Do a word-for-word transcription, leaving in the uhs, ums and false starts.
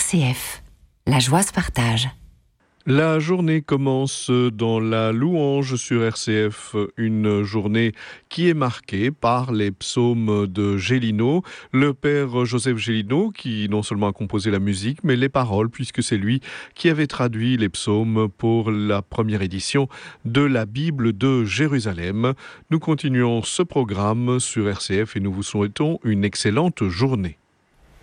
C F. La joie se partage. La journée commence dans la louange sur R C F, une journée qui est marquée par les psaumes de Gélineau, le père Joseph Gélineau qui non seulement a composé la musique mais les paroles, puisque c'est lui qui avait traduit les psaumes pour la première édition de la Bible de Jérusalem. Nous continuons ce programme sur R C F et nous vous souhaitons une excellente journée.